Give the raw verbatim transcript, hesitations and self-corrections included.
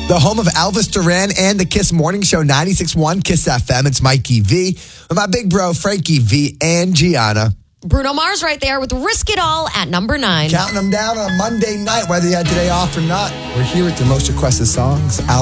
The home of Elvis Duran and the Kiss Morning Show, ninety-six point one Kiss F M. It's Mikey V with my big bro, Frankie V and Gianna. Bruno Mars right there with Risk It All at number nine. Counting them down on a Monday night, whether you had today off or not. We're here with the most requested songs.